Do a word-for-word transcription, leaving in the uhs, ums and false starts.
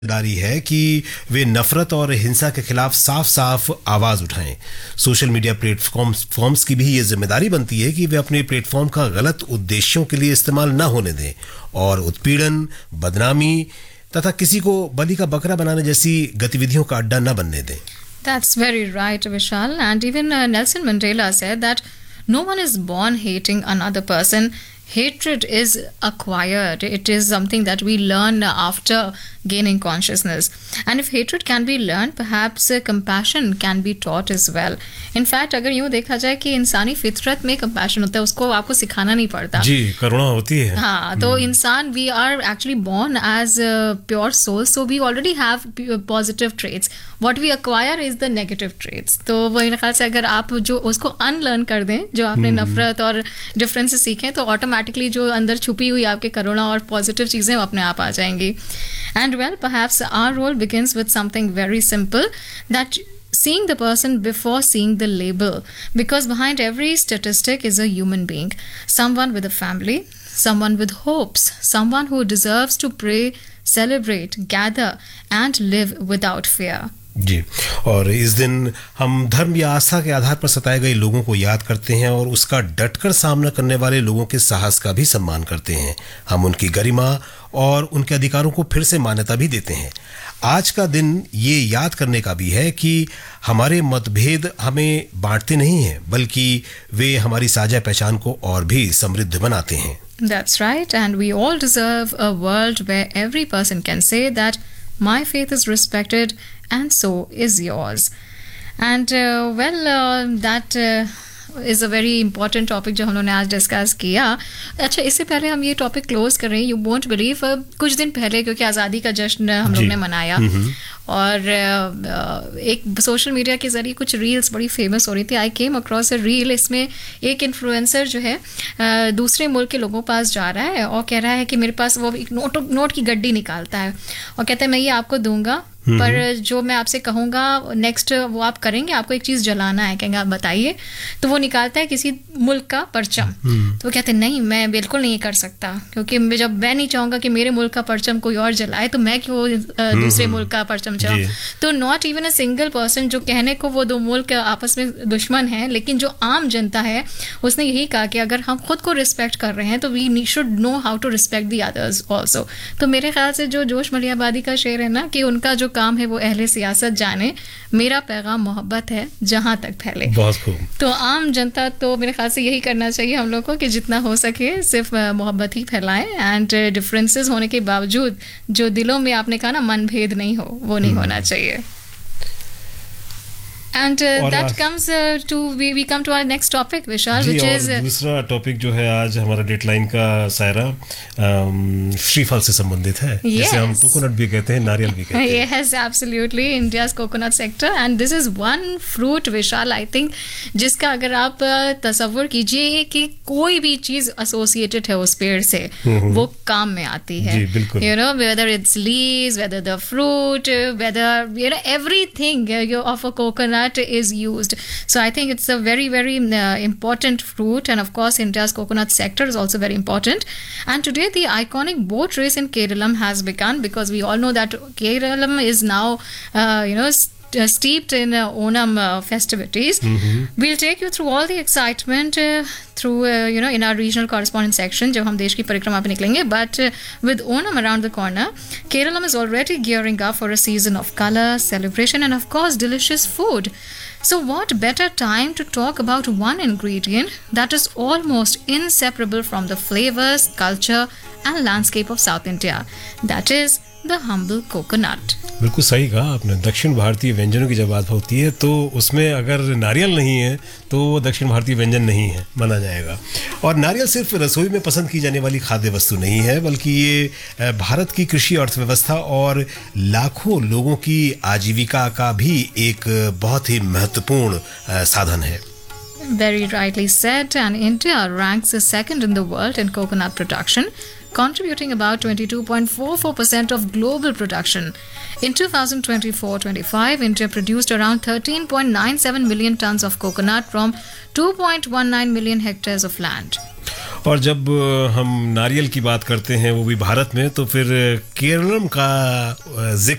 जिम्मेदारी है कि वे नफरत और हिंसा के खिलाफ साफ साफ आवाज उठाएं। सोशल मीडिया प्लेटफॉर्म्स फॉर्म्स की भी ये जिम्मेदारी बनती है कि वे अपने प्लेटफॉर्म का गलत उद्देश्यों के लिए इस्तेमाल न होने दें और उत्पीड़न, बदनामी तथा किसी को बलि का बकरा बनाने जैसी गतिविधियों का अड्डा न बनने दें। That's very right, Vishal. And even uh, Nelson Mandela said that no one is born hating another person. Hatred is acquired. It is something that we learn after gaining consciousness. And if hatred can be learned, perhaps uh, compassion can be taught as well. In fact, अगर यूँ देखा जाए कि इंसानी फितरत में compassion होता है, उसको आपको सिखाना नहीं पड़ता. जी, करुणा होती है. हाँ, तो इंसान we are actually born as uh, pure souls, so we already have positive traits. What we acquire is the negative traits. तो वो मेरे ख्याल से अगर आप जो उसको अनलर्न कर दें, जो आपने नफरत और डिफरेंसेस सीखे, तो ऑटोमेटिकली जो अंदर छुपी हुई आपके करुणा और पॉजिटिव चीज़ें वो अपने आप आ जाएंगी. And well, perhaps our role begins with something very simple, that seeing the person before seeing the label, because behind every statistic is a human being, someone with a family, someone with hopes, someone who deserves to pray, celebrate, gather and live without fear. जी, और इस दिन हम धर्म या आस्था के आधार पर सताए गए लोगों को याद करते हैं और उसका डटकर सामना करने वाले लोगों के साहस का भी सम्मान करते हैं. हम उनकी गरिमा और उनके अधिकारों को फिर से मान्यता भी देते हैं. आज का दिन ये याद करने का भी है कि हमारे मतभेद हमें बांटते नहीं हैं, बल्कि वे हमारी साझा पहचान को और भी समृद्ध बनाते हैं. That's right, and we all deserve a world where every person can say that my faith is respected and so is yours. And uh, well, uh, that uh, is a very important topic जो हम लोगों ने आज discuss किया. अच्छा, इससे पहले हम ये टॉपिक क्लोज कर रहे हैं. यू वोंट बिलीव, कुछ दिन पहले, क्योंकि आज़ादी का जश्न हम लोग ने मनाया, और uh, एक सोशल मीडिया के जरिए कुछ रील्स बड़ी फेमस हो रही थी. आई केम अक्रॉस अ रील. इसमें एक इन्फ्लुएंसर जो है uh, दूसरे मुल्क के लोगों पास जा रहा है और कह रहा है कि मेरे पास वो एक नोट नोट की गड्डी निकालता है और कहता है मैं ये आपको दूंगा, पर जो मैं आपसे कहूँगा नेक्स्ट वो आप करेंगे, आपको एक चीज़ जलाना है. कहेंगे आप बताइए. तो वो निकालता है किसी मुल्क का परचम. तो वो कहते हैं नहीं, मैं बिल्कुल नहीं कर सकता, क्योंकि जब मैं नहीं चाहूँगा कि मेरे मुल्क का परचम कोई और जलाए, तो मैं क्यों दूसरे मुल्क का परचम जलाऊँ. तो not even a single person, जो कहने को वो दो मुल्क आपस में दुश्मन हैं, लेकिन जो आम जनता है उसने यही कहा कि अगर हम खुद को रिस्पेक्ट कर रहे हैं तो we should know how to respect the others also. तो मेरे ख्याल से जो जोश मलियाबादी का शेर है ना, कि उनका जो काम है वो अहले सियासत जाने, मेरा पैगाम मोहब्बत है जहां तक फैले. बहुत खूब. तो आम जनता तो मेरे ख्याल से यही करना चाहिए हम लोग को कि जितना हो सके सिर्फ मोहब्बत ही फैलाएं. एंड डिफरेंसेस होने के बावजूद जो दिलों में आपने कहा ना मनभेद नहीं हो, वो नहीं होना चाहिए. And uh, that comes uh, to we we come to our next topic, Vishal, which is uh, दूसरा टॉपिक जो है आज हमारा डेडलाइन का सायरा श्रीफल से संबंधित है. yes. जिसे हम कोकोनट भी कहते हैं, नारियल भी कहते हैं. Yes, absolutely, India's coconut sector, and this is one fruit, Vishal, I think, जिसका अगर आप तसव्वुर कीजिए कि कोई भी चीज एसोसिएटेड है उस पेड़ से, वो काम में आती है. जी, बिल्कुल. You know, whether it's leaves, whether the fruit, whether you know everything of a coconut is used. So I think it's a very very uh, important fruit, and of course India's coconut sector is also very important. And today the iconic boat race in Keralam has begun, because we all know that Keralam is now uh, you know st- uh, steeped in uh, Onam uh, festivities. Mm-hmm. We'll take you through all the excitement uh, through uh, you know in our regional correspondent section जब हम देश की परिक्रमा पे निकलेंगे. But uh, with Onam around the corner, Keralam is already gearing up for a season of color, celebration and of course delicious food. So what better time to talk about one ingredient that is almost inseparable from the flavors, culture and landscape of South India, that is the humble coconut. बिल्कुल सही कहा आपने. दक्षिण भारतीय व्यंजनों की जब बात होती है तो उसमें अगर नारियल नहीं है तो वो दक्षिण भारतीय व्यंजन नहीं है माना जाएगा. और नारियल सिर्फ रसोई में पसंद की जाने वाली खाद्य वस्तु नहीं है, बल्कि ये भारत की कृषि अर्थव्यवस्था और लाखों लोगों की आजीविका का भी एक बहुत ही महत्वपूर्ण साधन है. Very rightly said, and India ranks second in the world in coconut production, contributing about twenty-two point four four percent of global production. In twenty twenty-four twenty-five, India produced around thirteen point nine seven million tons of coconut from two point one nine million hectares of land. और जब हम नारियल की बात करते हैं वो भी भारत में, तो फिर केरलम का जिक्र